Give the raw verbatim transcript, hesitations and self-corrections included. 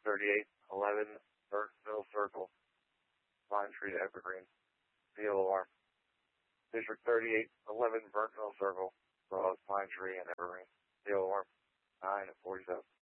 thirty-eight eleven Burke Mill Circle, Pine Tree to Evergreen, C O R. District thirty-eight eleven Burke Mill Circle, as well as Pine Tree and Evergreen, C O R nine forty-seven.